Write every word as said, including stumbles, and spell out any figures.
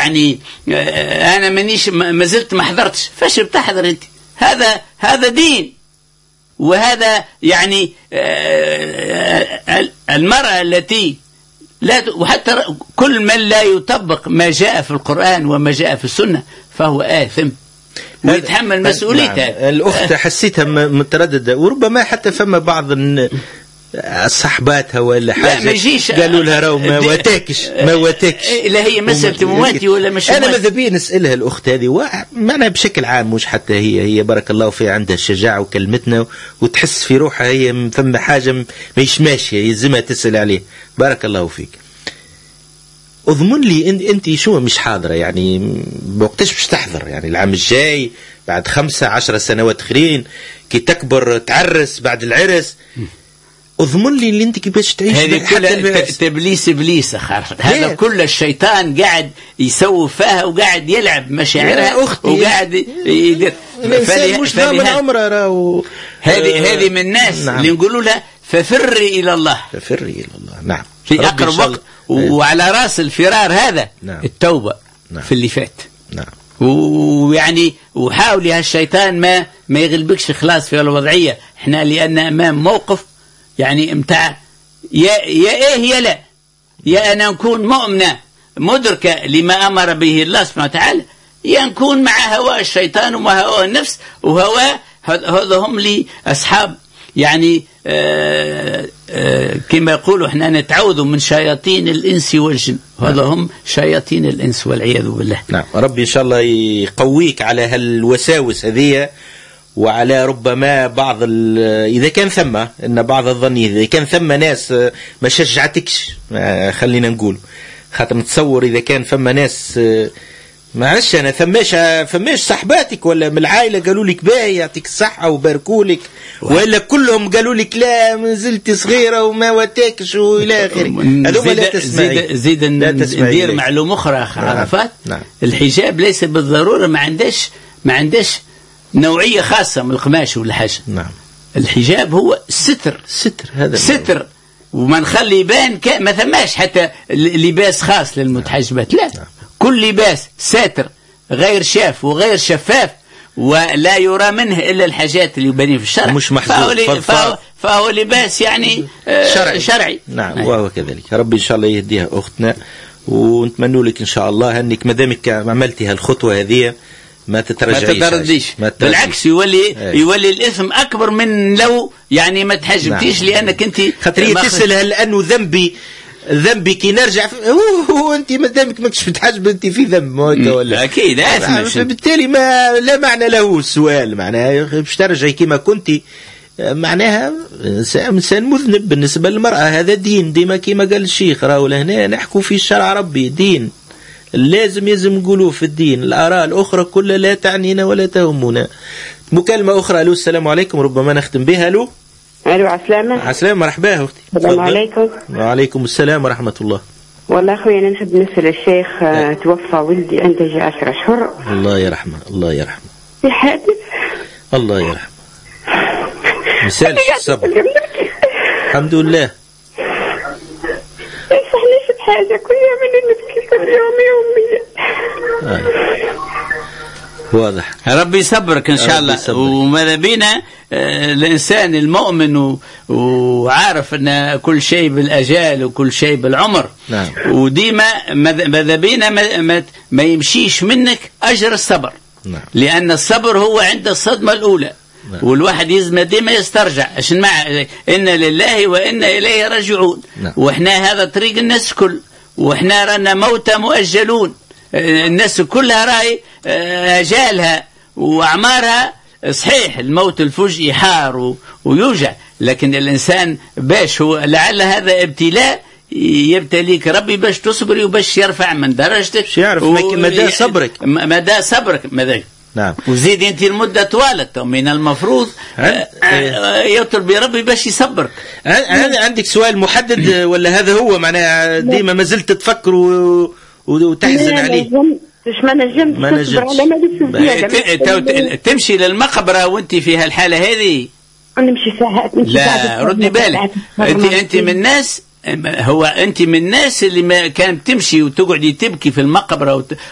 يعني أنا منيش ما زلت ما حضرتش. فاش بتحضر أنت؟ هذا هذا دين، وهذا يعني المرأة التي لا، وحتى كل من لا يطبق ما جاء في القرآن وما جاء في السنة فهو آثم ويتحمل مسؤوليته. نعم. الأخت حسيتها مترددة، وربما حتى فما بعض صحباتها ولا حاجة قالوا لها راهو ما واتاكش ما واتاكش لا هي مسألة مواتي ولا مش أنا ماذا بي نسألها الأخت هذه ومعناها بشكل عام، مش حتى هي هي بارك الله فيها عندها الشجاعة وكلمتنا وتحس في روحها هي فما حاجة مش ماشية يلزمها تسأل عليه. بارك الله فيك. أضمن لي إن أنت شو مش حاضرة يعني بوقتش باش تحضر يعني العام الجاي بعد خمسة عشر سنوات آخرين كي تكبر تعرس بعد العرس، أضمن لي اللي أنت كيفاش تعيش. هذه كلها تبليس إبليس أخرت، هذا كل الشيطان قاعد يسوف فيها وقاعد يلعب مشاعرها وقاعد يدير. الإنسان مش ضامن عمره راهو. هذه هذه من الناس نعم. اللي نقولوا لها ففري إلى الله، ففري إلى الله. نعم في أقرب وقت. وعلى رأس الفرار هذا نعم. التوبة نعم. في اللي فات نعم. ويعني وحاولي هالشيطان ما ما يغلبكش خلاص في الوضعية. احنا لأن أمام موقف يعني امتع يا يا ايه يا لا، يا أنا نكون مؤمنة مدركة لما أمر به الله سبحانه وتعالى، يا نكون مع هواء الشيطان وما هواء النفس وهواء. هذا هم لي أصحاب يعني آآ آآ كما يقولوا احنا نتعوذ من شياطين الإنس والجن، هذا هم شياطين الإنس والعياذ بالله. نعم. ربي إن شاء الله يقويك على هالوساوس هذه وعلى ربما بعض إذا كان ثم إن بعض الظن إذا كان ثم ناس ما شجعتكش خلينا نقول، خاطر نتصور إذا كان ثم ناس معلش أنا ثماش ثماش صحباتك ولا من العائلة قالوا لك باهي يعطيك الصحة وباركوا لك، ولا كلهم قالوا لك لا ما زلت صغيرة وما واتاكش وإلى آخره. هذوما لا تسمعي. زيد ندير معلومة أخرى عرفات. نعم. الحجاب ليس بالضرورة ما عندش ما عندش نوعية خاصة من القماش ولا حاجة. نعم. الحجاب هو ستر ستر هذا ستر وما نخلي يبان ما ثماش حتى لباس خاص للمتحجبات لا. نعم. كل لباس ساتر غير شاف وغير شفاف ولا يرى منه إلا الحاجات اللي يبانين في الشرع، مش محظوظ فهو, فهو, فهو لباس يعني شرعي, شرعي. نعم. وهو كذلك. ربي إن شاء الله يهديها أختنا، ونتمنى لك إن شاء الله أنك مدامك عملتي هالخطوة هذه ما تترجعيش ما تترديش، بالعكس يولي أي. يولي الإثم أكبر من لو يعني ما تحجبتيش. نعم. لأنك أنت خاطرية تسأل هل أنه ذنبي ذنبي كي نرجع هو, هو أنت ما دامك ماكش متحجب أنت في ذنب ولا أكيد آثم، فبالتالي ما لا معنى له السؤال معناها باش ترجعي كما كنتي معناها إنسان مذنب. بالنسبة للمرأة هذا دين ديما كما قال الشيخ راهو لهنا نحكوا في الشرع ربي دين لازم يزم نقولوه في الدين. الآراء الأخرى كلها لا تعنينا ولا تهمنا. مكالمة أخرى. ألو السلام عليكم ربما نختم بها. ألو ألو عسلامة. عسلامة مرحبا أختي. السلام عليكم. وعليكم السلام ورحمة الله. والله أخوي أنا نحب نسأل الشيخ أه. توفى ولدي عنده عشر أشهر. الله يرحمه الله يرحمه. في حادث. الله يرحمه. مسالش الصبر. الحمد لله. يصحنيش بحاجة كل يوم نبكي كل يوم يوميا. آه. واضح. ربي يصبرك إن شاء الله. وماذا بينا آه الإنسان المؤمن وعارف أن كل شيء بالأجال وكل شيء بالعمر. نعم. وديما ماذا بينا ما, ما, ما يمشيش منك أجر الصبر. نعم. لأن الصبر هو عند الصدمة الأولى. نعم. والواحد يزم ديما يسترجع عشان مع إن لله وإن إليه راجعون. نعم. وإحنا هذا طريق الناس كل وإحنا رانا موتى مؤجلون. الناس كلها راي أجالها وأعمارها صحيح الموت الفجئي حار ويوجع، لكن الإنسان باش هو لعل هذا ابتلاء يبتليك ربي باش تصبري وباش يرفع من درجتك يعرف و... مدى صبرك مدى صبرك مدى. نعم. وزيد انت المدة طوالت من المفروض يطلب ربي باش يصبرك. عندك سؤال محدد ولا هذا هو معناه ديما ما زلت تفكر و... وتحزن عليه؟ مش ما نجمت ما نجمت تمشي للمقبرة وانت في هالحالة هذه. نمشي ساعات لا ردي بالك انت انت من الناس هو انت من الناس اللي ما كانت تمشي وتقعدي تبكي في المقبرة